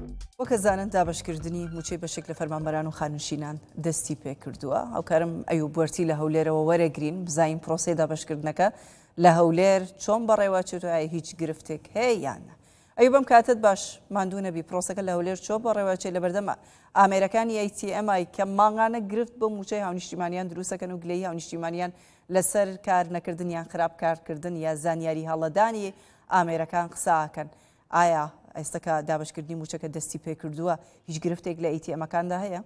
وەکە زانن دابەشکردنی موچەی بەشێک لە فەرمانبەران و خانشینان دەستی پێ کردووە. ئەوکارم ئەیوب وەرتی لە هەولێرەوە وەرەگرین بزین پرۆسەی دابەشکردنەکە لە هەولێر چۆن بەڕێوەچێتوایە هیچ گرفتێک هەیە یان ئەیوبم کاتت باش ماندوو نەبی پرۆسەکە لە هەولێر چۆن بەڕێوەچێت لە بەردەمە ئامێرەکانی ATMI کە ماڵانە گرفت بۆ موچەی هاونیشتیمانیان دروستەکەن و گلەی هاونیشتیمانیان لەسەر کار نەکردن یان خراپ کارکردن یا زانیاری هەڵەدانی ئامێرەکان قساکەن. ئایا ئێستاکە دابشکردنی موچەکە دەستی پێ کردووە هیچ گرفتێک لە ATMەکاندا هەیە؟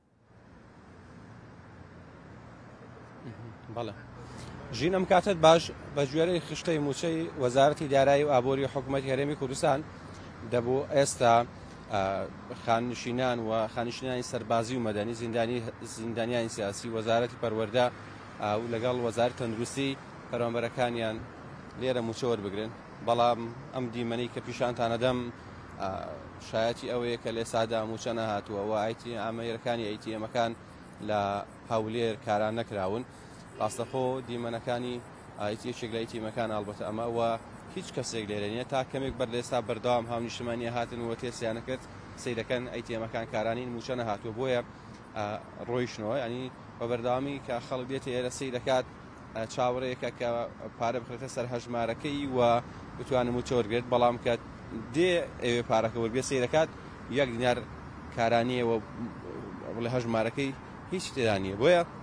بەڵێ ژین ئەم کاتت باش بە گوێرەی خشتەی موچەی وەزارەتی دارایی و ئابووری حکوومەتی هەرێمی کوردستان دەبوو ئێستا خانشینان و خانشینانی سەربازی و مەدەنی زیندانیانی سیاسی وەزارەتی پەروەردە و لەگەڵ وەزارەتی تەندروستی پەروەردەکانیان لێرە موچە وەربگرن. بەڵام ئەم دیمەنەی کە پیشانتانە دەم شایەتی ئەوەیە کە لێ سادا موچە نەهاتووە و ئامێرەکانی ATMەکان لە هەولێر کاران نەکراون. ڕاستەخۆ دیمەنەکانی ئایتیەکێک لە ATMەکان ئەڵبەتە ئەمەوە هیچ کەسێک لێرە نییە تا کەمێک بەر لێستا بەردەوام هاونیشتمانیە هاتن و تێسیانە کرد سەیرەکەن ATMەکان کارانین موچە نەهاتووە بۆیە ڕۆیشتنەوە ینی بە بەردەوامی کە خەڵک بێتە ئێرە سەی دەکات چاوەڕێیەکە کە پارە بخرێتە سەر هەژمارەکەی و بتوانێت موچە وەرگێت. بەڵام کە دێ ئەوێ پارەکە وەربێ سەی دەکات یەک دینار کارانیەوە لە هەژمارەکەی هیچ تێدا نییە. بۆیە